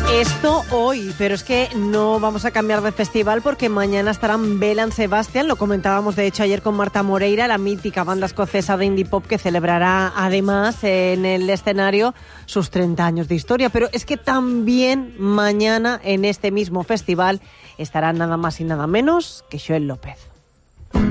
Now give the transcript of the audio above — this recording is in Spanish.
Esto hoy, pero es que no vamos a cambiar de festival porque mañana estarán Belle Sebastian, lo comentábamos de hecho ayer con Marta Moreira, la mítica banda escocesa de indie pop que celebrará además en el escenario sus 30 años de historia, pero es que también mañana en este mismo festival estará nada más y nada menos que Joel López.